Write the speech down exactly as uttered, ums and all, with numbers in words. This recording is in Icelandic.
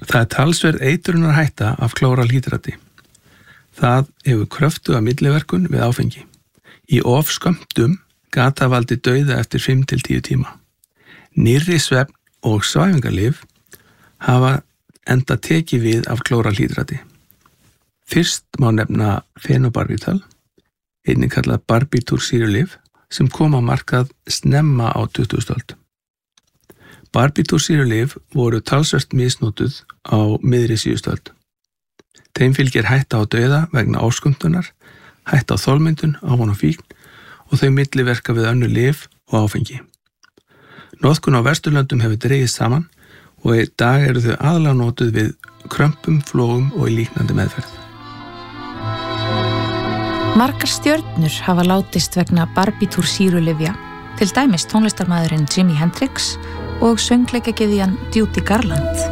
Það er talsverð eitrunar hætta af klóralhídrati. Það hefur kröftuga milliverkun við áfengi. Í ofskömmtum gata valdi dauða eftir fimm til tíu tíma. Nýrri svefn og svæfingarlyf hafa enda tekið við af klóralhídrati. Fyrst má nefna fenobarbital, einnig kallað barbitúrsýrulyf, sem kom á markað snemma á tuttugustu öld. Barbitúrsýrulyf voru talsvert misnotuð á miðri síðustu öld. Þeim fylgir hætta á dauða vegna áskömmtunar, hætta á þolmyndun, ávon og fíkn og þau milliverka við önnur lyf og áfengi. Notkun á Vesturlöndum hefur dregist saman og í dag eru þau aðalega notuð við krömpum, flógum og í líknandi meðferð. Margar stjörnur hafa látist vegna barbitúrsýrulyfja, til dæmis tónlistarmaðurinn Jimi Hendrix og söngleikagyðjan Judy Garland.